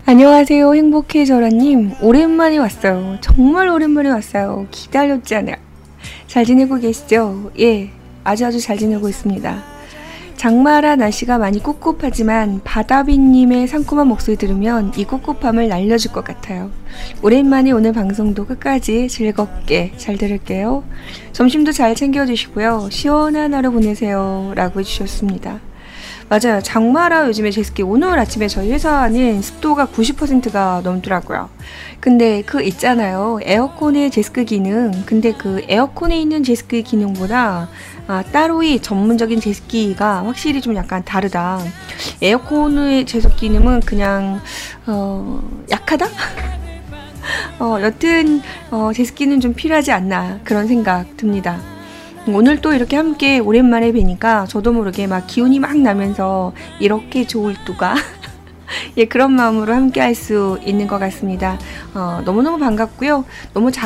안녕하세요. 행복해져라님. 오랜만에 왔어요. 정말 오랜만에 왔어요. 기다렸잖아요. 잘 지내고 계시죠? 예, 아주 잘 지내고 있습니다. 장마라 날씨가 많이 꿉꿉하지만 바다비님의 상큼한 목소리 들으면 이 꿉꿉함을 날려줄 것 같아요. 오랜만에 오늘 방송도 끝까지 즐겁게 잘 들을게요. 점심도 잘 챙겨주시고요. 시원한 하루 보내세요. 라고 해주셨습니다. 맞아요. 장마라 요즘에 제습기 오늘 아침에 저희 회사는 습도가 90%가 넘더라고요. 근데 그 있잖아요. 에어컨의 제습기 기능. 근데 그 에어컨에 있는 제습기 기능보다 따로의 전문적인 제습기가 확실히 좀 약간 다르다. 에어컨의 제습 기능은 그냥 약하다? 여튼 제습기는 좀 필요하지 않나 그런 생각 듭니다. 오늘 또 이렇게 함께 오랜만에 뵈니까 저도 모르게 막 기운이 막 나면서 이렇게 좋을 뚜가 예, 그런 마음으로 함께 할 수 있는 것 같습니다. 너무너무 반갑고요. 너무 잘